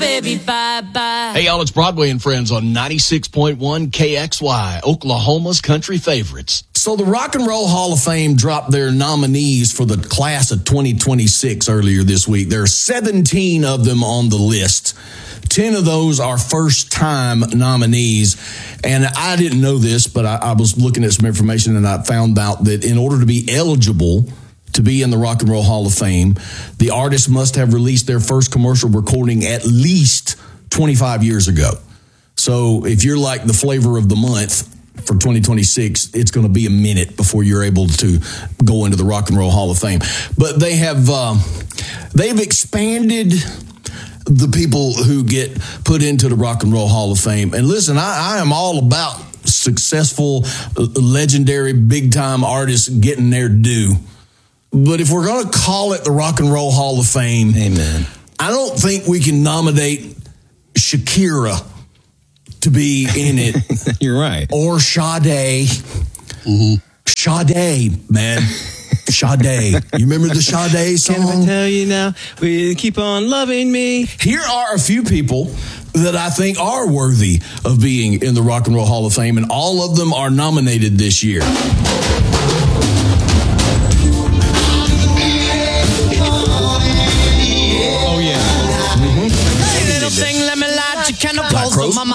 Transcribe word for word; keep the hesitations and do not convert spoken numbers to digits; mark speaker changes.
Speaker 1: baby, bye-bye.
Speaker 2: Hey, y'all, it's Broadway and Friends on ninety-six point one K X Y, Oklahoma's country favorites.
Speaker 3: So the Rock and Roll Hall of Fame dropped their nominees for the class of twenty twenty-six earlier this week. There are seventeen of them on the list. ten of those are first-time nominees. And I didn't know this, but I, I was looking at some information, and I found out that in order to be eligible to be in the Rock and Roll Hall of Fame, the artist must have released their first commercial recording at least twenty-five years ago. So if you're like the flavor of the month for twenty twenty-six, it's going to be a minute before you're able to go into the Rock and Roll Hall of Fame. But they have uh, they've expanded the people who get put into the Rock and Roll Hall of Fame. And listen, I, I am all about successful, legendary, big-time artists getting their due. But if we're going to call it the Rock and Roll Hall of Fame, amen, I don't think we can nominate Shakira to be in it.
Speaker 4: You're right.
Speaker 3: Or Sade. Mm-hmm. Sade, man. Sade. You remember the Sade song?
Speaker 4: Can I tell you now? We keep on loving me.
Speaker 3: Here are a few people that I think are worthy of being in the Rock and Roll Hall of Fame, and all of them are nominated this year.